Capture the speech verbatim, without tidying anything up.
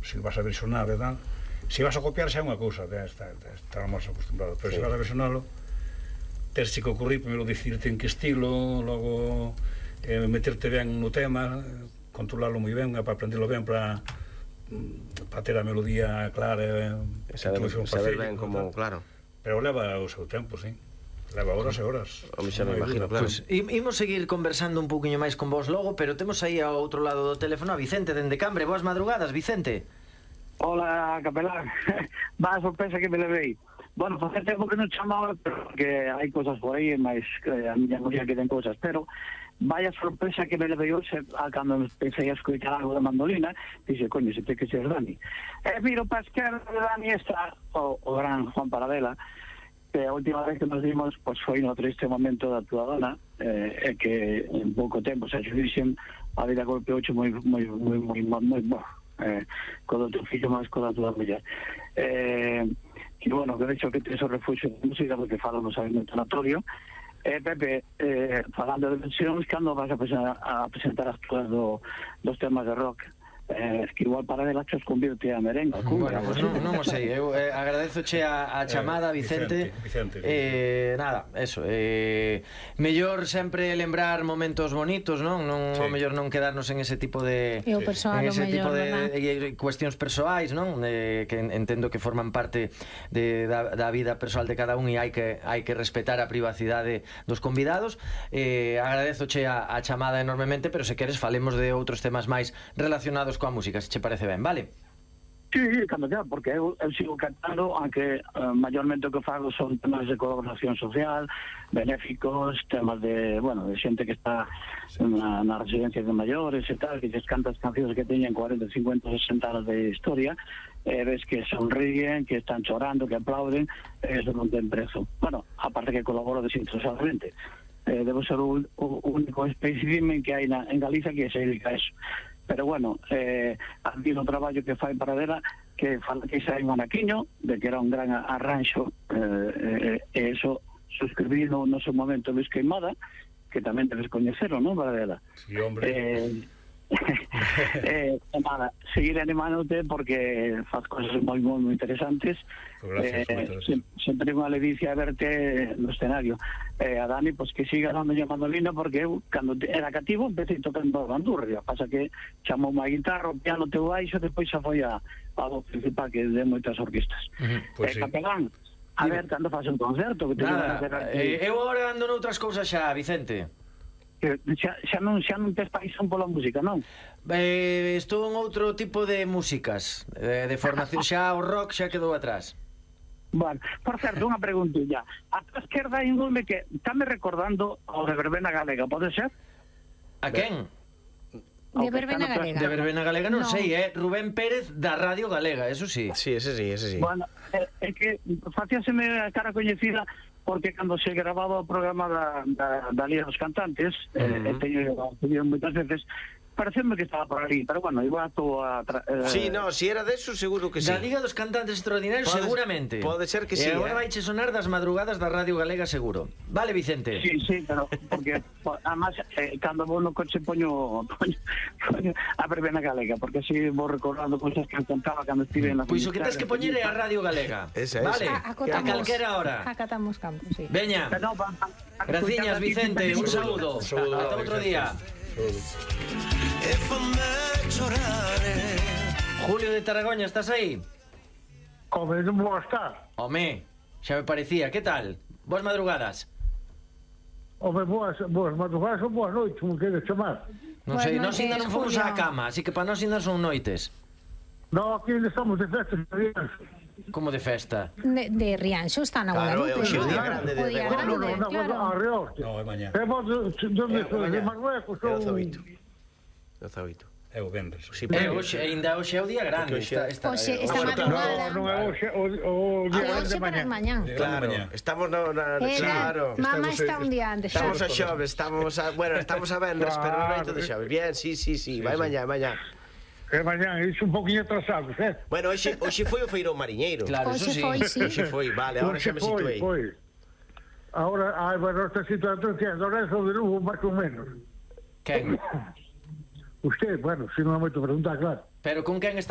se vas a versionar e tal. Se vas a copiar xa é unha cousa, estamos acostumbrados, pero se vas a versionalo, tens que ocurrir primeiro dicirte en que estilo, logo eh, meterte ben no tema, controlarlo moi ben, para aprenderlo ben, para para ter a melodía clara, e saber, saber ben como, claro. Pero leva o seu tempo, sí. Leva horas e horas. O xa me imagino, claro. Pues, imos seguir conversando un pouquiño máis con vos logo, pero temos aí ao outro lado do teléfono a Vicente dende Cambre. Boas madrugadas, Vicente. Hola, capelán. Va a sorpresa que me levei. Bueno, facer tempo que non chamaba, porque hai cosas por aí, máis que a miña muller que ten cosas, pero vaya sorpresa que me levei hoxe a cando pensei a escoitar algo de mandolina, dixe, coño, se te que ser Dani. E miro para a esquerda de Dani está o, o gran Juan Paradela, que a última vez que nos vimos pues, foi no triste momento da tua dona, eh, e que en pouco tempo, xa xe dixen, a vida golpeouche moi, moi, moi, moi, moi, moi, moi eh, co do teu fillo máis co da tua muller. Eh, e, bueno, que de hecho que tes o refuxio de música, porque falamos aí no tanatorio. Eh, Pepe, eh, falando de versións, cando vas a presentar, a presentar as tuas do, dos temas de rock? Eh, que igual para de lachos convirte a merenga. Bueno, pues non, non o sei, eu eh, agradezoche a, a chamada, eh, Vicente, Vicente, Vicente. Eh, nada, eso eh, mellor sempre lembrar momentos bonitos, non? Non sí. O mellor non quedarnos en ese tipo de e o persoal, en ese mellor, tipo de, de cuestións persoais, non? Eh, que entendo que forman parte de, da, da vida persoal de cada un e hai que, hai que respetar a privacidade dos convidados. eh, agradezoche a, a chamada enormemente, pero se queres falemos de outros temas máis relacionados coa música, se che parece ben, vale? Sí, cando queda, porque eu, eu sigo cantando, aunque uh, mayormente o que fago son temas de colaboración social, benéficos, temas de, bueno, de xente que está na, na residencia de maiores e tal, que lles cantas cancións que teñen cuarenta, cincuenta, sesenta anos de historia, e eh, ves que sonríen, que están chorando, que aplauden, eh, eso non ten prezo. Bueno, aparte que colaboro desinteresadamente. Eh, debo ser o, o único espécimen que hai na, en Galicia que se dedica a eso. Pero bueno, eh, admiro o traballo que fai Paradela, que fala que xa hai un anaquiño, de que era un gran arranxo, eh, eh, e eso suscribí no, no seu momento Luis Queimada, que tamén debes coñecero, non, Paradela? Sí, hombre. Eh, eh, nada, seguir animándote porque faz cosas moi moi moi interesantes. Gracias, eh, sempre, sempre unha ledicia verte no escenario. eh, a Dani, pues que siga dando a mandolina, porque eu, cando era cativo, empecé tocando a bandurria, pasa que chamou unha guitarra, o piano, teu baixo, depois xa foi a, a voz principal, que de moitas orquestas. Uh-huh, pues eh, sí. Capelán, a ver, cando faz un concerto que nada, eh, eu agora ando noutras cousas xa, Vicente. Xa, xa non xa non tes paixón pola música, non? Eh, estou en outro tipo de músicas, eh, de formación, xa o rock xa quedou atrás. Bueno, por certo, unha preguntilla. A tua esquerda hai un nome que está me recordando ao de Verbena Galega, pode ser? A quen? De Verbena Galega. De Verbena Galega non no. sei, é eh? Rubén Pérez da Radio Galega, eso sí. Sí, ese sí, ese sí. Bueno, é, é que facíaseme a cara coñecida porque cando se grababa o programa da, da, da Liga dos Cantantes, uh -huh. eh, teño pedido moitas veces, pareceme que estaba por ali, pero bueno, igual estou a... Eh... Sí, no, si era deso, seguro que sí. Da Liga dos Cantantes Extraordinarios, pode, seguramente. Pode ser que sí. E agora eh? vaiche sonar das madrugadas da Radio Galega, seguro. Vale, Vicente? Sí, sí, pero porque, además, eh, cando vou no coche poño, poño, poño a Verbena Galega, porque así vou recordando cousas que contaba cando estive na... Pois o que tens que poñer é a Radio Galega. Esa, vale, esa. A, a calquera hora. Acatamos campo, sí. Veña. No, graciñas, Vicente, un saludo. Un saludo. Hasta outro día. Julio de Taragoña, estás aí? Home, non vou estar. Home, xa me parecía, que tal? Boas madrugadas. Home, boas, boas madrugadas ou boas noites, como queres chamar. Non sei, nós ainda non fomos á cama, así que para nós ainda son noites. Non, aquí estamos de festa de Rianxo. Como de festa? De, de Rianxo, está na Claro, é o Guadalupe. xeo día grande de Guadalupe. No, no, no, claro. a Rianxo. No, é mañá. É vos, donde sois, de Marruecos, ou... dezaoito. dezaoito. É o vendres. Sí, É, hoxe, ainda hoxe é o día grande. Está, está, Hoxe, eh, esta hoxe- madrugada. Non, non é hoxe, o, o día grande Hoxe de para mañá. mañá. Claro, estamos no, na, Era, claro. mamá Estamos, está eh, un día antes. Estamos xa. a xoves, estamos a, bueno, estamos a vendres, pero non noite de xoves. Bien, sí, sí, sí, vai mañá, mañá. É mañá, iso un poquinho atrasados, eh? Bueno, hoxe, hoxe foi o feirón mariñeiro. Claro, eso Hoxe sí. foi, sí. Hoxe foi, vale, agora xa me Foi, situei. foi. Ahora, ai, bueno, esta situación que agora é sobre Lugo, máis ou menos. Quen? Usted, bueno, se non é moito preguntar, claro. Pero con quen está